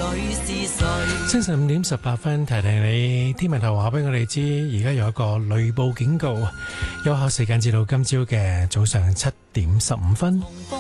清晨5:18，提提你，天文台話俾我哋知，而家有一個雷暴警告，有效時間至到今朝嘅早上7:15。